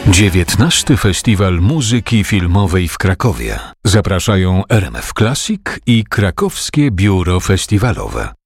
XIX. Festiwal Muzyki Filmowej w Krakowie. Zapraszają RMF Classic i Krakowskie Biuro Festiwalowe.